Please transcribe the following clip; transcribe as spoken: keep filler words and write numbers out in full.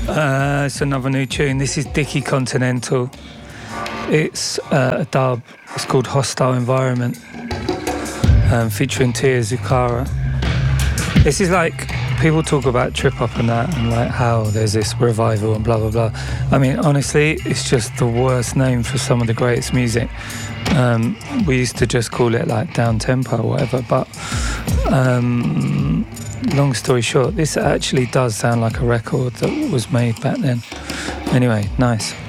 Uh, it's another new tune. This is Dicky Continental. It's uh, a dub. It's called Hostile Environment, um, featuring Tia Zukara. This is like, people talk about trip hop and that, and like how there's this revival and blah blah blah. I mean, honestly, it's just the worst name for some of the greatest music. Um, we used to just call it like down tempo or whatever, but um, long story short, this actually does sound like a record that was made back then. Anyway, nice.